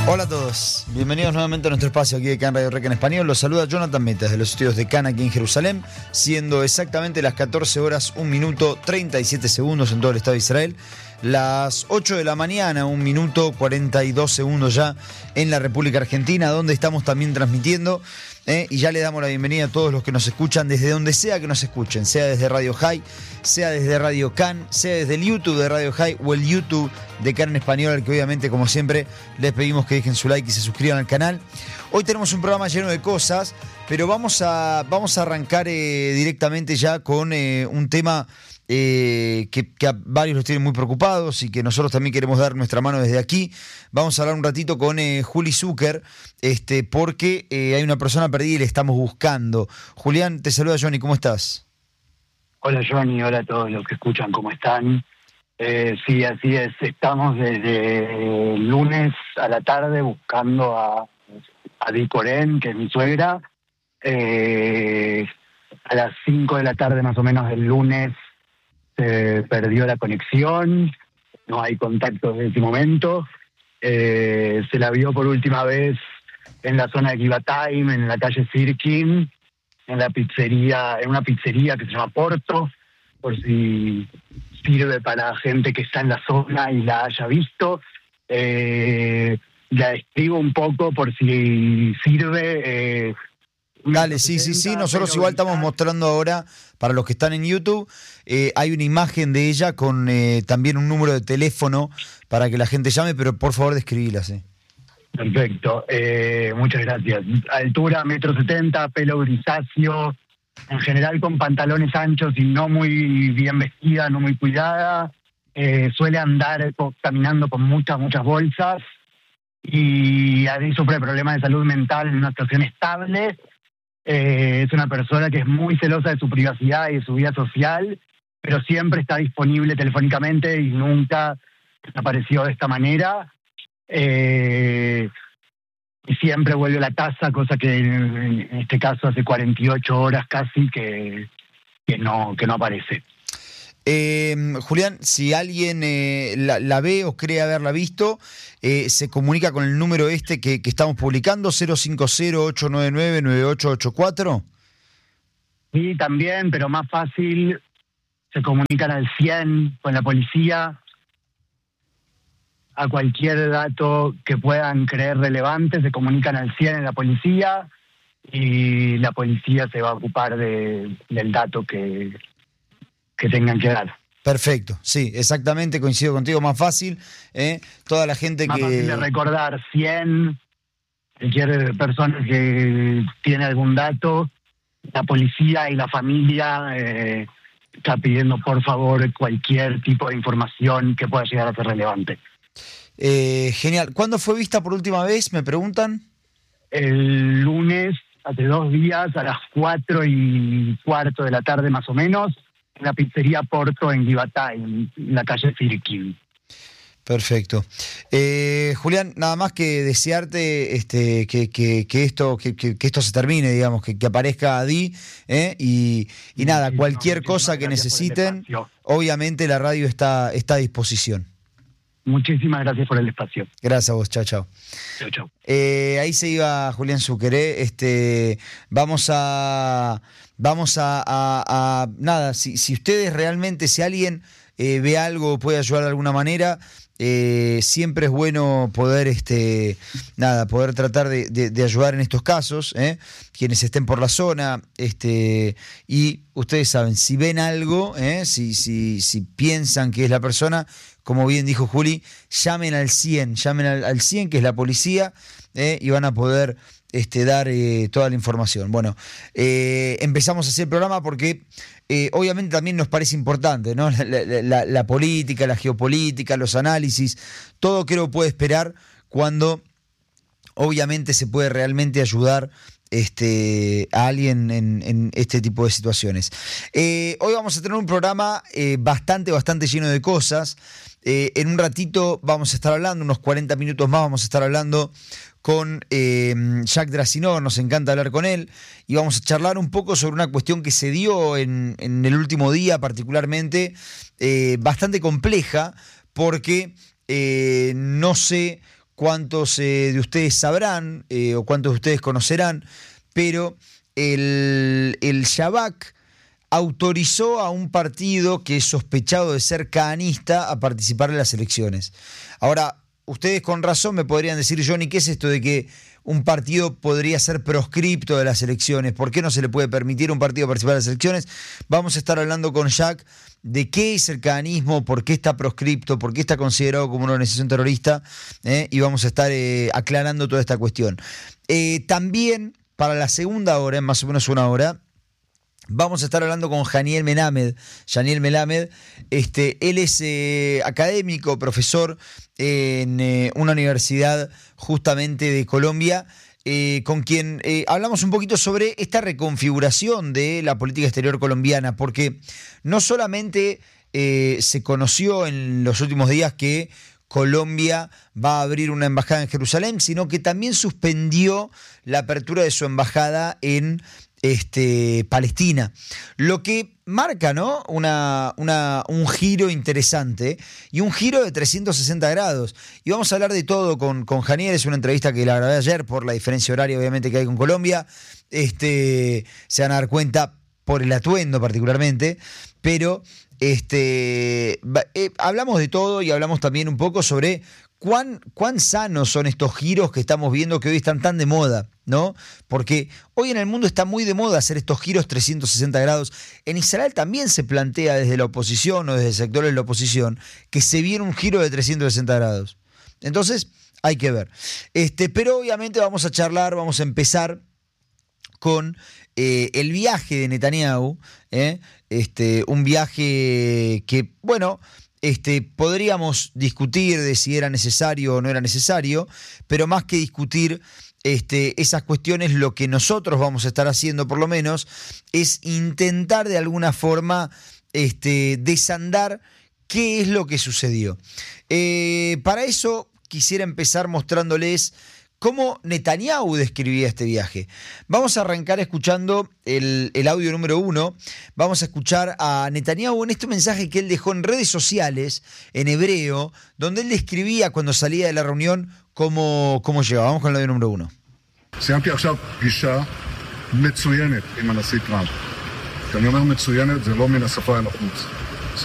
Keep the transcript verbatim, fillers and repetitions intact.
Hola a todos, bienvenidos nuevamente a nuestro espacio aquí de CAN Radio Rec en español. Los saluda Jonathan Meta desde los estudios de CAN aquí en Jerusalén, siendo exactamente las catorce horas, un minuto, treinta y siete segundos en todo el Estado de Israel. Las ocho de la mañana, un minuto, cuarenta y dos segundos ya en la República Argentina, donde estamos también transmitiendo. Eh, y ya le damos la bienvenida a todos los que nos escuchan desde donde sea que nos escuchen, sea desde Radio High, sea desde Radio CAN, sea desde el YouTube de Radio High o el YouTube de CAN en español, al que obviamente, como siempre, les pedimos que dejen su like y se suscriban al canal. Hoy tenemos un programa lleno de cosas, pero vamos a, vamos a arrancar eh, directamente ya con eh, un tema Eh, que, que a varios los tienen muy preocupados y que nosotros también queremos dar nuestra mano desde aquí. Vamos a hablar un ratito con eh, Juli Zucker, este, porque eh, hay una persona perdida y le estamos buscando. Julián, te saluda Johnny, ¿cómo estás? Hola Johnny, hola a todos los que escuchan, ¿cómo están? Eh, sí, así es, estamos desde el lunes a la tarde buscando a, a Di Corén, que es mi suegra. Eh, a las cinco de la tarde más o menos del lunes se perdió la conexión, no hay contactos desde ese momento. Eh, se la vio por última vez en la zona de Givatayim, en la calle Sirkin, en la pizzería, en una pizzería que se llama Porto, por si sirve para gente que está en la zona y la haya visto. Eh, la describo un poco por si sirve. Eh, Dale, sí, sí, sí. Nosotros igual estamos mostrando ahora, para los que están en YouTube, eh, hay una imagen de ella con eh, también un número de teléfono para que la gente llame, pero por favor describíla, sí. Perfecto, eh, muchas gracias. Altura, metro setenta, pelo grisáceo, en general con pantalones anchos y no muy bien vestida, no muy cuidada. Eh, suele andar caminando con muchas, muchas bolsas y ahí sufre problemas de salud mental en una situación estable. Eh, es una persona que es muy celosa de su privacidad y de su vida social, pero siempre está disponible telefónicamente y nunca desapareció de esta manera. Eh, y siempre vuelve a la casa, cosa que en, en este caso hace cuarenta y ocho horas casi que, que, no, que no aparece. Eh, Julián, si alguien eh, la, la ve o cree haberla visto, eh, se comunica con el número este que, que estamos publicando, cero cinco cero, ocho nueve nueve, nueve ocho ocho cuatro. Sí, también, pero más fácil, se comunican al cien con la policía, a cualquier dato que puedan creer relevante, se comunican al cien en la policía y la policía se va a ocupar de, del dato que... que tengan que dar. Perfecto, sí, exactamente, coincido contigo, más fácil, ¿eh? Toda la gente más que... Más fácil de recordar, cien, cualquier persona que tiene algún dato, la policía y la familia eh, está pidiendo por favor cualquier tipo de información que pueda llegar a ser relevante. Eh, genial, ¿cuándo fue vista por última vez, me preguntan? El lunes, hace dos días, a las cuatro y cuarto de la tarde más o menos, en la pizzería Porto en Givatayim, en la calle Sirkin. Perfecto. Eh, Julián, nada más que desearte este, que, que, que, esto, que, que, que esto se termine, digamos, que, que aparezca Adi, ¿eh? y, y nada, cualquier cosa que necesiten, obviamente la radio está, está a disposición. Muchísimas gracias por el espacio. Gracias a vos, chao, chao. Chao, chao. Eh, ahí se iba Julián Zucker, ¿eh? Este, vamos a... Vamos a, a, a nada, si, si ustedes realmente, si alguien eh, ve algo o puede ayudar de alguna manera, eh, siempre es bueno poder, este, nada, poder tratar de, de, de ayudar en estos casos, ¿eh? Quienes estén por la zona, este, y ustedes saben, si ven algo, ¿eh? si, si, si piensan que es la persona, como bien dijo Juli, llamen al cien, llamen al, al cien, que es la policía, ¿eh? Y van a poder Este, dar eh, toda la información. Bueno, eh, empezamos así el programa porque eh, obviamente también nos parece importante, ¿no? La, la, la, la política, la geopolítica, los análisis, todo creo puede esperar cuando obviamente se puede realmente ayudar este, a alguien en, en este tipo de situaciones. Eh, hoy vamos a tener un programa eh, bastante, bastante lleno de cosas. Eh, en un ratito vamos a estar hablando, unos cuarenta minutos más vamos a estar hablando con eh, Jacques Drasinor, nos encanta hablar con él, y vamos a charlar un poco sobre una cuestión que se dio en, en el último día particularmente, eh, bastante compleja, porque eh, no sé cuántos eh, de ustedes sabrán eh, o cuántos de ustedes conocerán, pero el, el Shabak autorizó a un partido que es sospechado de ser caanista a participar en las elecciones. Ahora, ustedes con razón me podrían decir, Johnny, ¿qué es esto de que un partido podría ser proscripto de las elecciones? ¿Por qué no se le puede permitir a un partido participar en las elecciones? Vamos a estar hablando con Jack de qué es el cahanismo, por qué está proscripto, por qué está considerado como una organización terrorista, ¿eh? y vamos a estar eh, aclarando toda esta cuestión. Eh, también, para la segunda hora, en más o menos una hora, vamos a estar hablando con Janiel Melamed. Janiel Melamed, este, él es eh, académico, profesor en eh, una universidad justamente de Colombia, eh, con quien eh, hablamos un poquito sobre esta reconfiguración de la política exterior colombiana, porque no solamente eh, se conoció en los últimos días que Colombia va a abrir una embajada en Jerusalén, sino que también suspendió la apertura de su embajada en Este, Palestina, lo que marca, ¿no? una, una, un giro interesante y un giro de trescientos sesenta grados. Y vamos a hablar de todo con, con Janiel. Es una entrevista que la grabé ayer por la diferencia horaria, obviamente, que hay con Colombia. Este, se van a dar cuenta por el atuendo particularmente, pero este, eh, hablamos de todo y hablamos también un poco sobre cuán, cuán sanos son estos giros que estamos viendo que hoy están tan de moda, ¿no? Porque hoy en el mundo está muy de moda hacer estos giros trescientos sesenta grados. En Israel también se plantea desde la oposición o desde sectores de la oposición que se viene un giro de trescientos sesenta grados. Entonces, hay que ver. Este, pero obviamente vamos a charlar, vamos a empezar con eh, el viaje de Netanyahu, ¿eh? este, un viaje que, bueno, Este, podríamos discutir de si era necesario o no era necesario, pero más que discutir este, esas cuestiones, lo que nosotros vamos a estar haciendo por lo menos es intentar de alguna forma este, desandar qué es lo que sucedió. Eh, para eso quisiera empezar mostrándoles cómo Netanyahu describía este viaje. Vamos a arrancar escuchando el, el audio número uno. Vamos a escuchar a Netanyahu en este mensaje que él dejó en redes sociales, en hebreo, donde él describía cuando salía de la reunión cómo, cómo llegaba. Vamos con el audio número uno. סיימתי עכשיו פגישה מצוינת עם הנשיא טראמפ. כשאני אומר מצוינת, זה לא מן השפה אל החוץ.